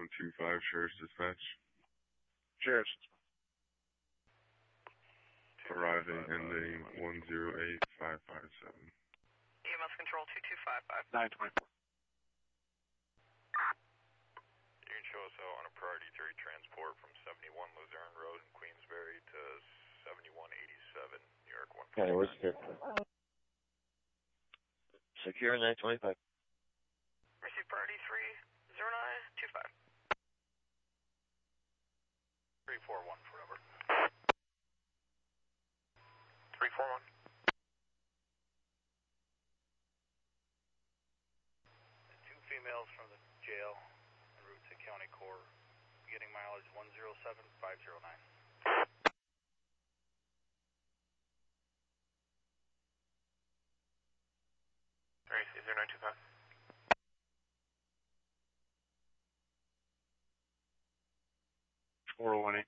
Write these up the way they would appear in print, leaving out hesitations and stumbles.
125, Sheriff's Dispatch. Sheriff's. Arriving ending 108557. EMS Control 2255. 924. You can show us out on a priority 3 transport from 71 Luzerne Road in Queensbury to 7187 New York 1. Okay, we're secure. Secure 925. Receive priority 30925. 341 for number. 341. Two females from the jail en route to County Court, getting mileage 107509. Tracy 0925. $401.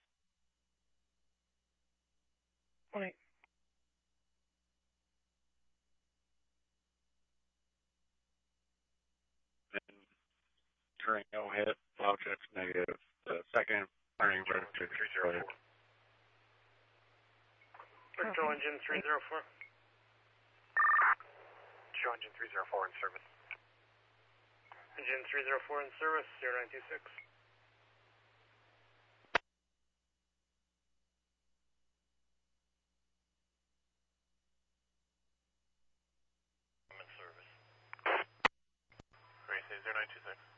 Turning no hit, plow checks negative. The second turning registered 304. Control engine 304. Show engine 304 in service. Engine 304 in service, 0926. I'm in service. Tracy 0926.